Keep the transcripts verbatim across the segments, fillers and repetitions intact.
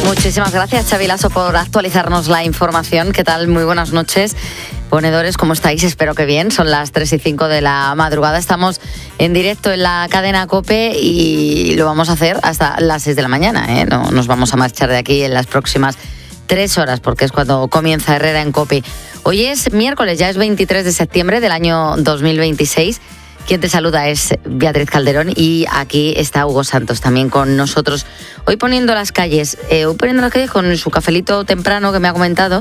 Muchísimas gracias, Xavi Lasso, por actualizarnos la información. ¿Qué tal? Muy buenas noches. Ponedores, ¿cómo estáis? Espero que bien. Son las tres y cinco de la madrugada. Estamos en directo en la cadena COPE y lo vamos a hacer hasta las seis de la mañana, ¿eh? No nos vamos a marchar de aquí en las próximas tres horas, porque es cuando comienza Herrera en COPE. Hoy es miércoles, ya es veintitrés de septiembre del año dos mil veintiséis. Quien te saluda es Beatriz Calderón y aquí está Hugo Santos también con nosotros. Hoy poniendo las calles, eh, hoy poniendo las calles con su cafelito temprano que me ha comentado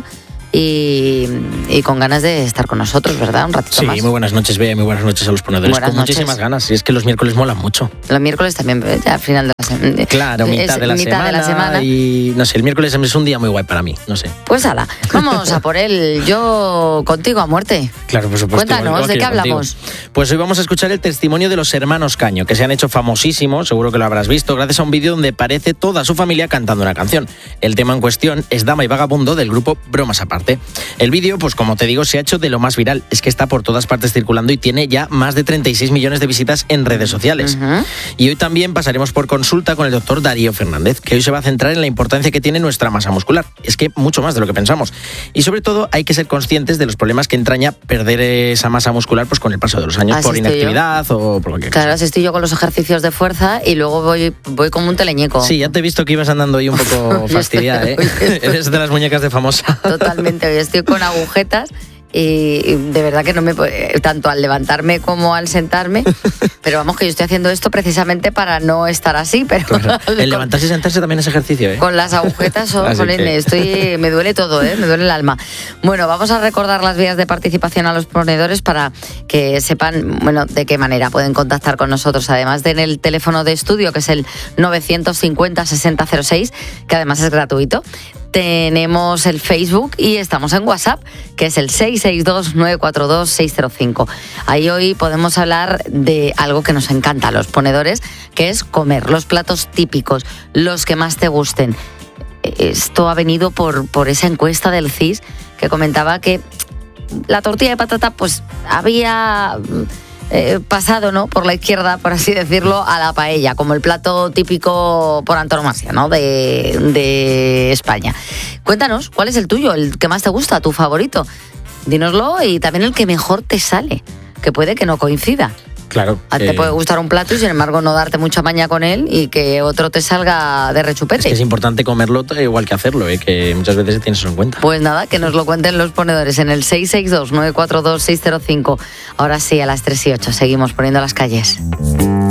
y, y con ganas de estar con nosotros, ¿verdad? Un ratito sí, más. Sí, muy buenas noches, Bea, muy buenas noches a los ponedores. Buenas con noches. Muchísimas ganas, y es que los miércoles molan mucho. Los miércoles también, ya al final de la semana. Claro, mitad, de la, mitad semana, de la semana. Y no sé, el miércoles es un día muy guay para mí, no sé. Pues ala, vamos a por él. Yo contigo a muerte. Claro, por supuesto. Cuéntanos, igual, igual ¿de qué hablamos? contigo. Pues hoy vamos a escuchar el testimonio de los hermanos Caño, que se han hecho famosísimos, seguro que lo habrás visto, gracias a un vídeo donde aparece toda su familia cantando una canción. El tema en cuestión es Dama y Vagabundo del grupo Bromas Aparte. El vídeo, pues como te digo, se ha hecho de lo más viral. Es que está por todas partes circulando y tiene ya más de treinta y seis millones de visitas en redes sociales. Uh-huh. Y hoy también pasaremos por consulta con el doctor Darío Fernández, que hoy se va a centrar en la importancia que tiene nuestra masa muscular. Es que mucho más de lo que pensamos. Y sobre todo hay que ser conscientes de los problemas que entraña perder esa masa muscular pues con el paso de los años, así por inactividad yo. o por cualquier claro, cosa. Claro, así estoy yo con los ejercicios de fuerza y luego voy, voy como un teleñeco. Sí, ya te he visto que ibas andando ahí un poco fastidiada, ¿eh? Eres de las muñecas de Famosa. Totalmente, hoy estoy con agujetas. Y de verdad que no me tanto al levantarme como al sentarme, pero vamos que yo estoy haciendo esto precisamente para no estar así, pero claro. El con, levantarse y sentarse también es ejercicio, ¿eh? Con las agujetas oh, jolín, que... estoy me duele todo, ¿eh? Me duele el alma. Bueno, vamos a recordar las vías de participación a los ponedores para que sepan, bueno, de qué manera pueden contactar con nosotros, además de en el teléfono de estudio que es el novecientos cincuenta sesenta cero seis, que además es gratuito. Tenemos el Facebook y estamos en WhatsApp, que es el seis seis dos nueve cuatro dos seis cero cinco. Ahí hoy podemos hablar de algo que nos encanta a los ponedores, que es comer, los platos típicos, los que más te gusten. Esto ha venido por, por esa encuesta del C I S que comentaba que la tortilla de patata pues había... Eh, pasado, ¿no?, por la izquierda, por así decirlo, a la paella, como el plato típico por antonomasia, ¿no?, de, de España. Cuéntanos, ¿cuál es el tuyo, el que más te gusta, tu favorito? Dínoslo y también el que mejor te sale, que puede que no coincida. Claro. A ti te eh... puede gustar un plato y sin embargo no darte mucha maña con él y que otro te salga de rechupete. Es que es importante comerlo igual que hacerlo, ¿eh? Que muchas veces tienes eso en cuenta. Pues nada, que nos lo cuenten los ponedores en el seis seis dos nueve cuatro dos seis cero cinco. Ahora sí, a las tres y ocho seguimos poniendo las calles.